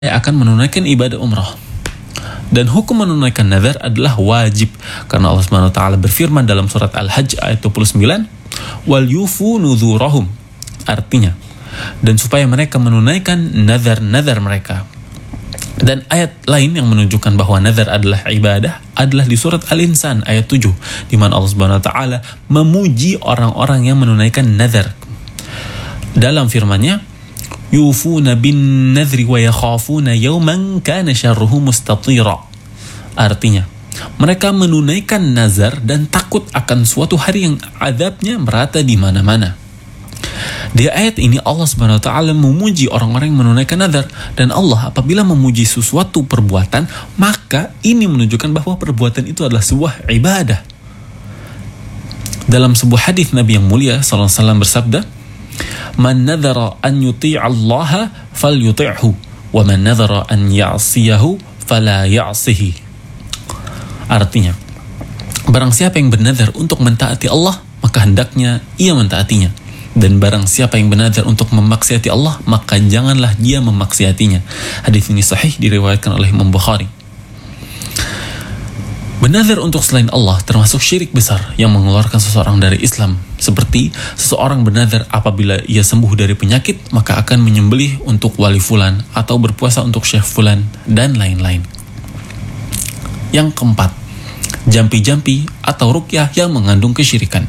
akan menunaikan ibadah umrah. Dan hukum menunaikan nazar adalah wajib karena Allah Subhanahu wa taala berfirman dalam surat Al-Hajj ayat 29, "Wal yufu nuzurahum." Artinya, dan supaya mereka menunaikan nazar-nazar mereka. Dan ayat lain yang menunjukkan bahwa nazar adalah ibadah adalah di surat Al-Insan ayat 7, di mana Allah Subhanahu wa taala memuji orang-orang yang menunaikan nazar. Dalam firman-Nya, yufuna bin nadhri wa yakhafuna yawman kana syarruhu mustatira. Artinya, mereka menunaikan nazar dan takut akan suatu hari yang azabnya merata di mana-mana. Di ayat ini Allah Subhanahu wa taala memuji orang-orang yang menunaikan nazar, dan Allah apabila memuji sesuatu perbuatan, maka ini menunjukkan bahwa perbuatan itu adalah sebuah ibadah. Dalam sebuah hadis Nabi yang mulia sallallahu alaihi wasallam bersabda, "Man nadhara an yuti'a Allah falyuti'hu wa man nadhara an ya'siyahu fala ya'sihi." Artinya, barang siapa yang bernazar untuk mentaati Allah, maka hendaknya ia mentaatinya. Dan barang siapa yang bernazar untuk memaksiati Allah, maka janganlah dia memaksiatinya. Hadis ini sahih diriwayatkan oleh Imam Bukhari. Bernazar untuk selain Allah termasuk syirik besar yang mengeluarkan seseorang dari Islam. Seperti seseorang bernazar apabila ia sembuh dari penyakit, maka akan menyembelih untuk wali fulan atau berpuasa untuk syekh fulan dan lain-lain. Yang keempat, jampi-jampi atau ruqyah yang mengandung kesyirikan.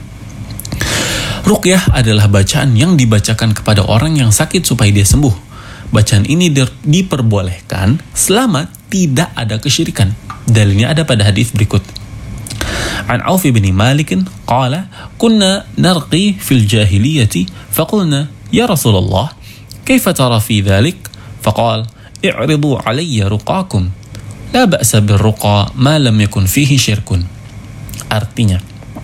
Ruqyah adalah bacaan yang dibacakan kepada orang yang sakit supaya dia sembuh. Bacaan ini diperbolehkan selama tidak ada kesyirikan. Dalilnya ada pada hadis berikut. An Auf bin Malik qala kunna narqi fil jahiliyati faqulna ya Rasulullah kaifa tara fi dhalik faqal i'ridu alayya ruqakum la ba'sa bir ruqa ma lam yakun fihi syirkun. Artinya,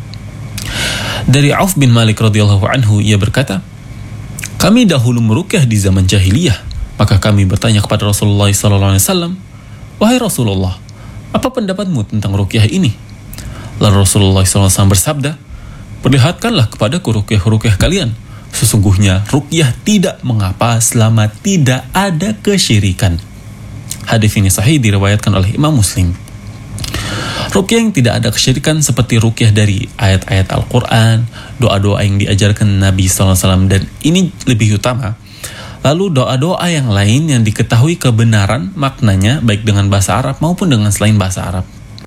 dari Auf bin Malik radhiyallahu anhu, ia berkata, kami dahulu meruqyah di zaman jahiliyah, maka kami bertanya kepada Rasulullah sallallahu alaihi wasallam, wahai Rasulullah, apa pendapatmu tentang ruqyah ini? Lalu Rasulullah SAW bersabda, perlihatkanlah kepadaku ruqyah-ruqyah kalian. Sesungguhnya ruqyah tidak mengapa selama tidak ada kesyirikan. Hadis ini sahih diriwayatkan oleh Imam Muslim. Ruqyah yang tidak ada kesyirikan seperti ruqyah dari ayat-ayat Al-Quran, doa-doa yang diajarkan Nabi SAW, dan ini lebih utama. Lalu doa-doa yang lain yang diketahui kebenaran maknanya baik dengan bahasa Arab maupun dengan selain bahasa Arab.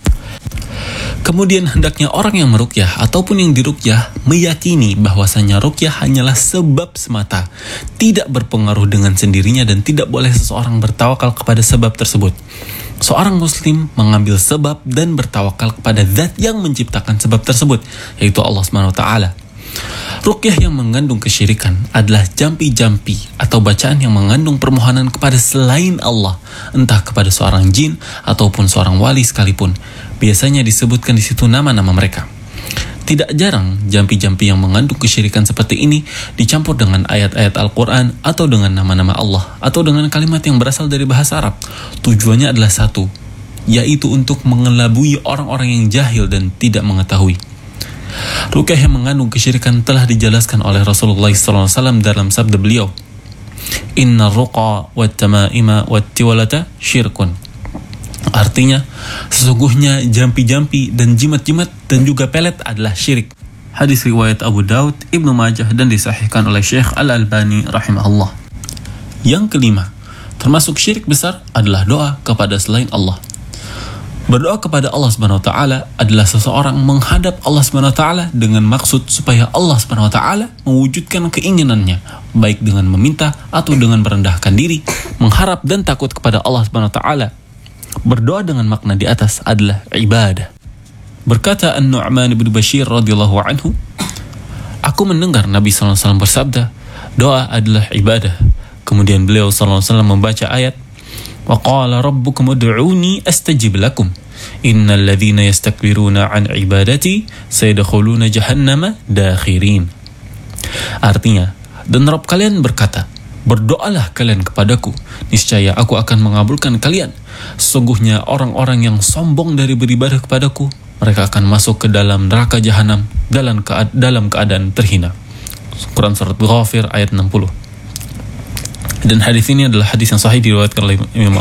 Kemudian hendaknya orang yang meruqyah ataupun yang diruqyah meyakini bahwasanya ruqyah hanyalah sebab semata, tidak berpengaruh dengan sendirinya, dan tidak boleh seseorang bertawakal kepada sebab tersebut. Seorang muslim mengambil sebab dan bertawakal kepada zat yang menciptakan sebab tersebut, yaitu Allah SWT. Ruqyah yang mengandung kesyirikan adalah jampi-jampi atau bacaan yang mengandung permohonan kepada selain Allah, entah kepada seorang jin ataupun seorang wali sekalipun. Biasanya disebutkan di situ nama-nama mereka. Tidak jarang jampi-jampi yang mengandung kesyirikan seperti ini dicampur dengan ayat-ayat Al-Quran atau dengan nama-nama Allah atau dengan kalimat yang berasal dari bahasa Arab. Tujuannya adalah satu, yaitu untuk mengelabui orang-orang yang jahil dan tidak mengetahui. Ruqyah yang mengandung kesyirikan telah dijelaskan oleh Rasulullah SAW dalam sabda beliau, Inna ruqa wat tamaima wat tiwalata syirkun. Artinya, sesungguhnya jampi-jampi dan jimat-jimat dan juga pelet adalah syirik. Hadis riwayat Abu Daud, Ibnu Majah, dan disahihkan oleh Syekh Al-Albani rahimahullah. Yang kelima, termasuk syirik besar adalah doa kepada selain Allah. Berdoa kepada Allah SWT adalah seseorang menghadap Allah SWT dengan maksud supaya Allah SWT mewujudkan keinginannya, baik dengan meminta atau dengan merendahkan diri, mengharap dan takut kepada Allah SWT. Berdoa dengan makna di atas adalah ibadah. Berkata An-Nu'man bin Bashir radhiyallahu anhu, aku mendengar Nabi SAW bersabda, doa adalah ibadah. Kemudian beliau SAW membaca ayat, wa qala rabbukum ud'uni astajib lakum innal ladzina yastakbiruna an ibadati sayadkhuluna jahannama dakhirin. Artinya, dan Rabb kalian berkata, berdoalah kalian kepadaku, niscaya aku akan mengabulkan kalian. Sesungguhnya orang-orang yang sombong dari beribadah kepadaku, mereka akan masuk ke dalam neraka jahanam dalam keadaan terhina. Quran Surat Ghafir ayat 60. Dan hadis ini adalah hadis yang sahih diriwayatkan oleh Imam